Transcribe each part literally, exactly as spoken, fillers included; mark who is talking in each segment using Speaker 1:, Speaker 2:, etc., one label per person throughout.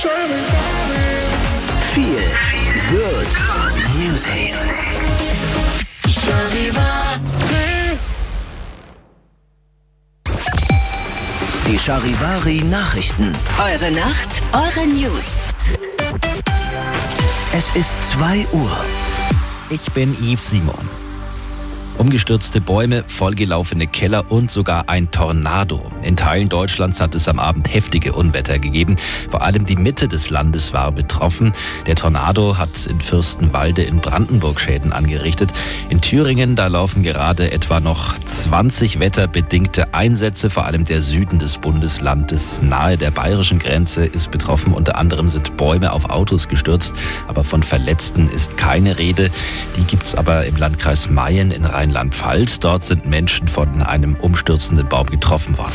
Speaker 1: Viel Good Music. Die Charivari Nachrichten.
Speaker 2: Eure Nacht, eure News.
Speaker 1: Es ist zwei Uhr.
Speaker 3: Ich bin Yves Simon. Umgestürzte Bäume, vollgelaufene Keller und sogar ein Tornado. In Teilen Deutschlands hat es am Abend heftige Unwetter gegeben. Vor allem die Mitte des Landes war betroffen. Der Tornado hat in Fürstenwalde in Brandenburg Schäden angerichtet. In Thüringen, da laufen gerade etwa noch zwanzig wetterbedingte Einsätze. Vor allem der Süden des Bundeslandes nahe der bayerischen Grenze ist betroffen. Unter anderem sind Bäume auf Autos gestürzt. Aber von Verletzten ist keine Rede. Die gibt es aber im Landkreis Mayen in Rheinland-Pfalz. Dort sind Menschen von einem umstürzenden Baum getroffen worden.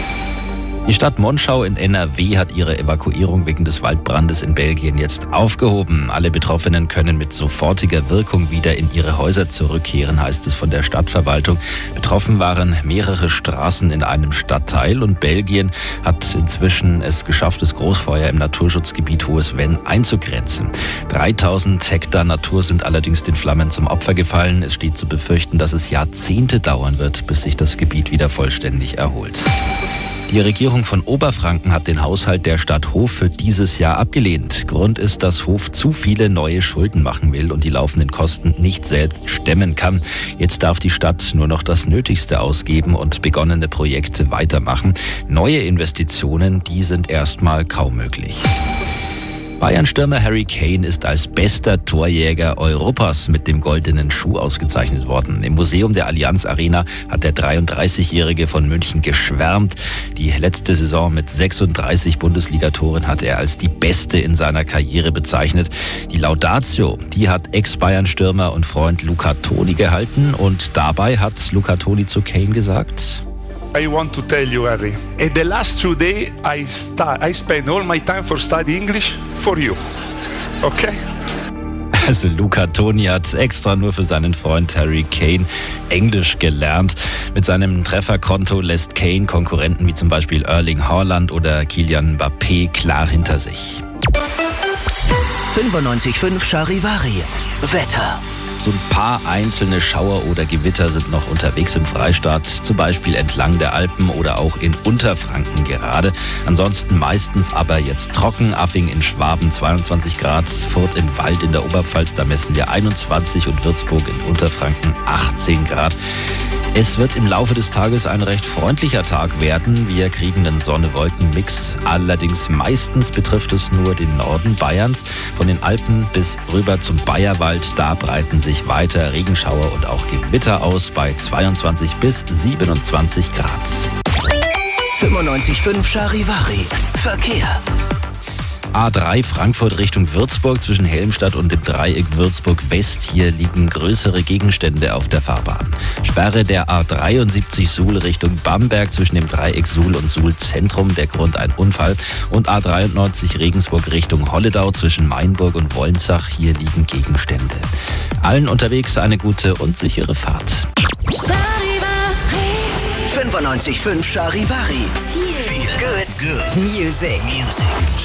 Speaker 3: Die Stadt Monschau in N R W hat ihre Evakuierung wegen des Waldbrandes in Belgien jetzt aufgehoben. Alle Betroffenen können mit sofortiger Wirkung wieder in ihre Häuser zurückkehren, heißt es von der Stadtverwaltung. Betroffen waren mehrere Straßen in einem Stadtteil und Belgien hat inzwischen es geschafft, das Großfeuer im Naturschutzgebiet Hohes Venn einzugrenzen. dreitausend Hektar Natur sind allerdings den Flammen zum Opfer gefallen. Es steht zu befürchten, dass es Jahrzehnte dauern wird, bis sich das Gebiet wieder vollständig erholt. Die Regierung von Oberfranken hat den Haushalt der Stadt Hof für dieses Jahr abgelehnt. Grund ist, dass Hof zu viele neue Schulden machen will und die laufenden Kosten nicht selbst stemmen kann. Jetzt darf die Stadt nur noch das Nötigste ausgeben und begonnene Projekte weitermachen. Neue Investitionen, die sind erstmal kaum möglich. Bayern-Stürmer Harry Kane ist als bester Torjäger Europas mit dem goldenen Schuh ausgezeichnet worden. Im Museum der Allianz Arena hat der dreiunddreißigjährige von München geschwärmt. Die letzte Saison mit sechsunddreißig Bundesligatoren hat er als die beste in seiner Karriere bezeichnet. Die Laudatio, die hat Ex-Bayern-Stürmer und Freund Luca Toni gehalten und dabei hat Luca Toni zu Kane gesagt:
Speaker 4: I want to tell you, Harry, in the last two days I, sta- I spend all my time for study English for you, okay?
Speaker 3: Also Luca Toni hat extra nur für seinen Freund Harry Kane Englisch gelernt. Mit seinem Trefferkonto lässt Kane Konkurrenten wie zum Beispiel Erling Haaland oder Kylian Mbappé klar hinter sich.
Speaker 1: fünfundneunzig Komma fünf Charivari. Wetter.
Speaker 3: So ein paar einzelne Schauer oder Gewitter sind noch unterwegs im Freistaat, zum Beispiel entlang der Alpen oder auch in Unterfranken gerade. Ansonsten meistens aber jetzt trocken. Affing in Schwaben zweiundzwanzig Grad, Furth im Wald in der Oberpfalz, da messen wir einundzwanzig und Würzburg in Unterfranken achtzehn Grad. Es wird im Laufe des Tages ein recht freundlicher Tag werden. Wir kriegen einen Sonne-Wolken-Mix. Allerdings meistens betrifft es nur den Norden Bayerns. Von den Alpen bis rüber zum Bayerwald, da breiten sich weiter Regenschauer und auch Gewitter aus bei zweiundzwanzig bis siebenundzwanzig Grad.
Speaker 1: fünfundneunzig Komma fünf Charivari. Verkehr.
Speaker 3: A drei Frankfurt Richtung Würzburg zwischen Helmstadt und dem Dreieck Würzburg West. Hier liegen größere Gegenstände auf der Fahrbahn. Sperre der A dreiundsiebzig Suhl Richtung Bamberg zwischen dem Dreieck Suhl und Suhl Zentrum. Der Grund ein Unfall. Und A dreiundneunzig Regensburg Richtung Holledau zwischen Mainburg und Wolnzach. Hier liegen Gegenstände. Allen unterwegs eine gute und sichere Fahrt.
Speaker 1: fünfundneunzig Komma fünf Charivari.
Speaker 2: Viel Good Music.
Speaker 1: Music.